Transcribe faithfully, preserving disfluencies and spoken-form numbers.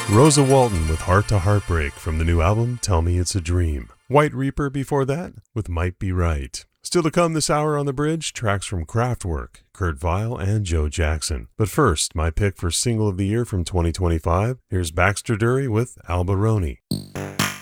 Rosa Walton with Heart to Heartbreak from the new album Tell Me It's a Dream. White Reaper before that with Might Be Right. Still to come this hour on the bridge, tracks from Kraftwerk, Kurt Vile, and Joe Jackson. But first, my pick for single of the year from twenty twenty-five, here's Baxter Dury with Albaroni.